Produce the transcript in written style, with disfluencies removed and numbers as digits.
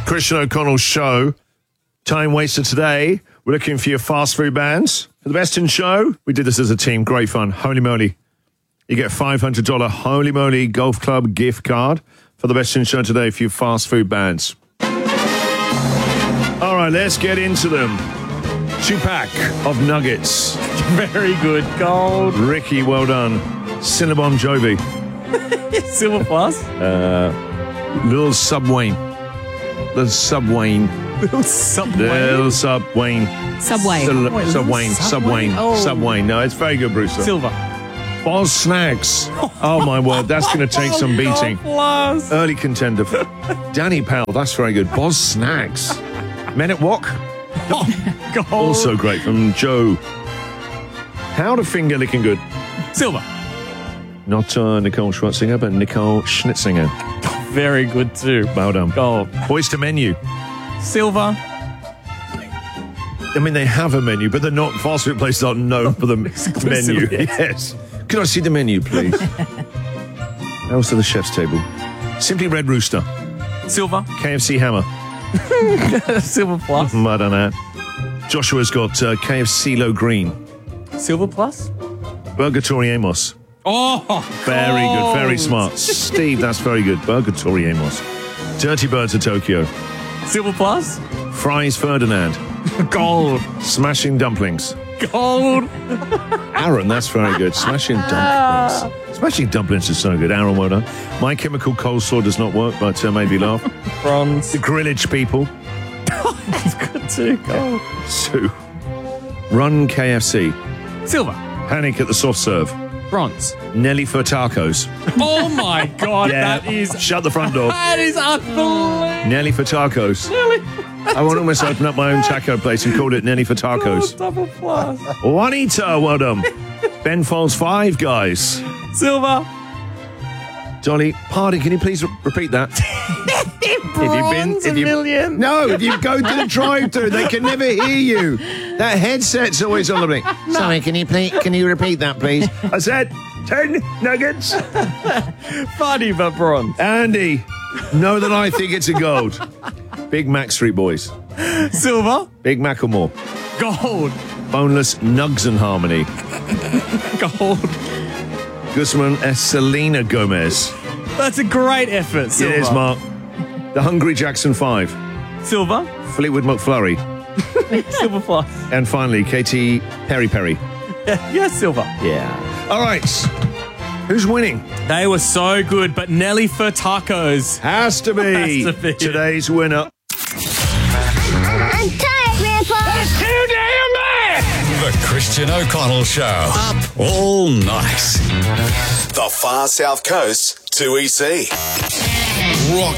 Christian O'Connell Show. Time waster today. We're looking for your fast food bands. For the best in show, we did this as a team. Great fun. Holy moly. You get a $500 Holy Moly Golf Club gift card for the best in show today for your fast food bands. All right, let's get into them. 2-pack of nuggets. Very good. Gold. Ricky, well done. Cinnabon Jovi. Silver plus. Little Subway. Little Subway. Little Subway. Little Subway. Subway. Subway. Oh. Subway. No, it's very good, Brewster. Silver. Boz Snacks. Oh, my word. That's going to take some beating. Plus. Early contender. Danny Powell. That's very good. Boz Snacks. Men at Wok. Gold. Also great from Joe. Powderfinger looking good. Silver. Not Nicole Schwartzinger, but Nicole Schnitzinger. Very good too. Well done. Gold. Oyster Menu. Silver. I mean, they have a menu, but they're not, fast food places aren't known for the menu. Yes. Could I see the menu, please? Also the chef's table. Simply Red Rooster. Silver. KFC Hammer. Silver plus. I don't know. Joshua's got KFC Low Green. Silver plus. Burgatory Amos. Oh, Very good, gold. very smart. Steve, that's very good. Burgatory Amos. Dirty Birds of Tokyo. Silver plus. Fries Ferdinand. Gold. Smashing Dumplings. Gold. Aaron, that's very good. Smashing Dumplings. Smashing Dumplings is so good. Aaron, well done. My Chemical Coleslaw does not work, but made me laugh. Bronze. The Grillage People. That's good too. Gold. Sue. Run KFC. Silver. Panic at the Soft Serve. Bronze. Nelly for Tacos. Oh my God, Yeah. that is Shut the front door. that is unbelievable. Nelly for Tacos. Really? I want to almost open up my own taco place and call it Nelly for Tacos. Double plus. Juanita, well done. Ben Folds 5 guys. Silver. Dolly, pardon, can you please repeat that? Bronze a million. No, if you go to the drive-thru, they can never hear you. That headset's always on the blink. Sorry, can you repeat that, please? I said 10 nuggets. Funny but bronze. Andy, know that I think it's a gold. Big Mac Street Boys. Silver. Big Macklemore. Gold. Boneless Nugs and Harmony. Gold. Guzman S. Selena Gomez. That's a great effort. Silver. It is, Mark. The Hungry Jackson 5. Silver. Fleetwood McFlurry. Silver plus. And finally, Katy Perry. Yes, silver. Yeah. All right. Who's winning? They were so good, but Nelly for tacos. Has to be, Has to be. Today's winner. I'm tired, Grandpa. Too damn bad! The Christian O'Connell Show. Up all night. The Far South Coast 2EC. Rock